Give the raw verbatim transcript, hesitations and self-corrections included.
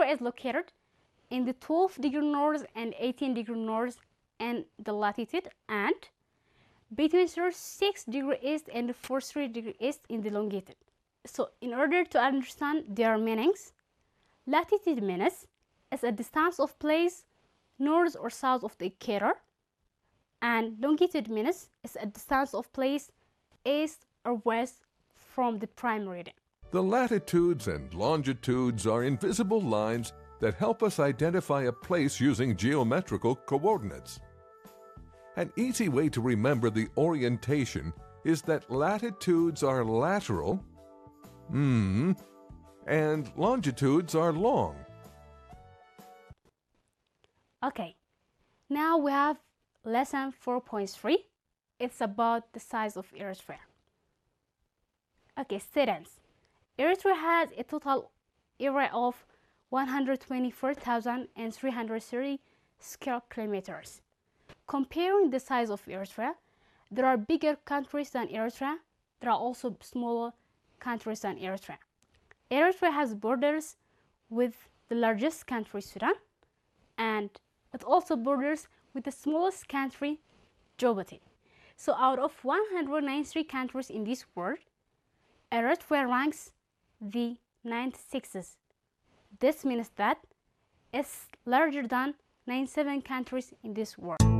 Eritrea is located in the twelve degree north and eighteen degree north in the latitude, and between thirty-six degree east and forty-three degree east in the longitude. So in order to understand their meanings, latitude means is a distance of place north or south of the equator, and longitude means is a distance of place east or west from the prime meridian. The latitudes and longitudes are invisible lines that help us identify a place using geometrical coordinates. An easy way to remember the orientation is that latitudes are lateral, mm, and longitudes are long. Okay, now we have lesson four point three. It's about the size of Eritrea. Okay, students, Eritrea has a total area of one hundred twenty-four thousand three hundred thirty square kilometers. Comparing the size of Eritrea, there are bigger countries than Eritrea. There are also smaller countries than Eritrea. Eritrea has borders with the largest country, Sudan, and it also borders with the smallest country, Djibouti. So out of one hundred ninety-three countries in this world, Eritrea ranks the ninety-sixth. This means that it's larger than ninety-seven countries in this world.